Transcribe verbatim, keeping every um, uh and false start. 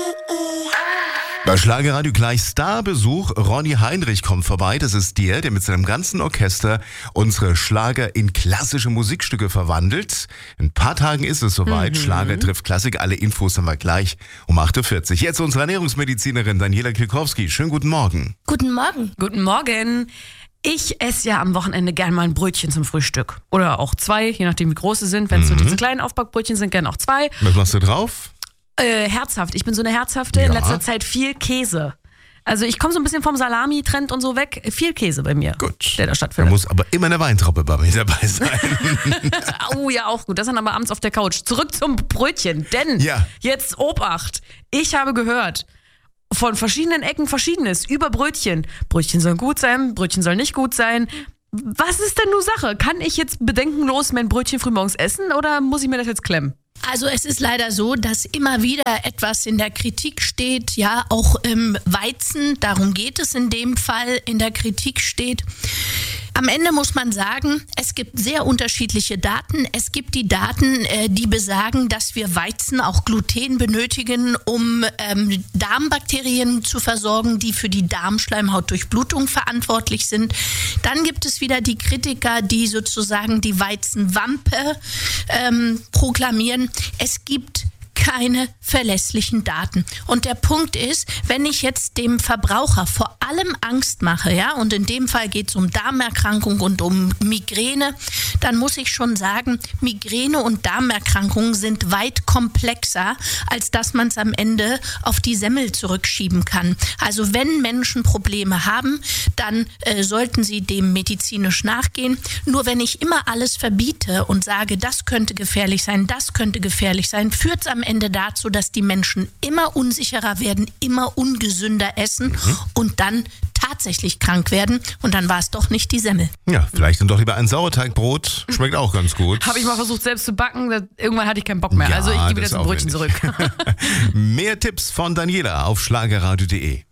Bei Schlagerradio gleich Starbesuch. Ronny Heinrich kommt vorbei. Das ist der, der mit seinem ganzen Orchester unsere Schlager in klassische Musikstücke verwandelt. In ein paar Tagen ist es soweit. Mhm. Schlager trifft Klassik. Alle Infos haben wir gleich um acht Uhr vierzig. Jetzt unsere Ernährungsmedizinerin Daniela Kilkowski. Schönen guten Morgen. Guten Morgen. Guten Morgen. Ich esse ja am Wochenende gern mal ein Brötchen zum Frühstück. Oder auch zwei, je nachdem wie groß sie sind. Wenn es mhm. so diese kleinen Aufbackbrötchen sind, gern auch zwei. Was machst du drauf? Äh, herzhaft. Ich bin so eine herzhafte. Ja. In letzter Zeit viel Käse. Also ich komme so ein bisschen vom Salami-Trend und so weg. Viel Käse bei mir. Gut. Der da Da stattfindet. muss aber immer eine Weintraube bei mir dabei sein. Oh ja, auch gut. Das dann aber abends auf der Couch. Zurück zum Brötchen. Denn Ja. jetzt Obacht. Ich habe gehört von verschiedenen Ecken Verschiedenes über Brötchen. Brötchen sollen gut sein, Brötchen sollen nicht gut sein. Was ist denn nun Sache? Kann ich jetzt bedenkenlos mein Brötchen frühmorgens essen oder muss ich mir das jetzt klemmen? Also es ist leider so, dass immer wieder etwas in der Kritik steht, ja, auch im Weizen, darum geht es in dem Fall, in der Kritik steht. Am Ende muss man sagen, es gibt sehr unterschiedliche Daten. Es gibt die Daten, äh, die besagen, dass wir Weizen, auch Gluten benötigen, um ähm, Darmbakterien zu versorgen, die für die Darmschleimhautdurchblutung verantwortlich sind. Dann gibt es wieder die Kritiker, die sozusagen die Weizenwampe ähm, proklamieren. Es gibt keine verlässlichen Daten. Und der Punkt ist, wenn ich jetzt dem Verbraucher vor allem Angst mache, ja, und in dem Fall geht es um Darmerkrankung und um Migräne, dann muss ich schon sagen, Migräne und Darmerkrankungen sind weit komplexer, als dass man es am Ende auf die Semmel zurückschieben kann. Also wenn Menschen Probleme haben, dann äh, sollten sie dem medizinisch nachgehen. Nur wenn ich immer alles verbiete und sage, das könnte gefährlich sein, das könnte gefährlich sein, führt es am Ende dazu, dass die Menschen immer unsicherer werden, immer ungesünder essen mhm. und dann tatsächlich krank werden. Und dann war es doch nicht die Semmel. Ja, vielleicht dann doch lieber ein Sauerteigbrot. Schmeckt auch ganz gut. Habe ich mal versucht selbst zu backen. Das, irgendwann hatte ich keinen Bock mehr. Ja, also ich gehe wieder das zum ist Brötchen zurück. Mehr Tipps von Daniela auf schlagerradio punkt de.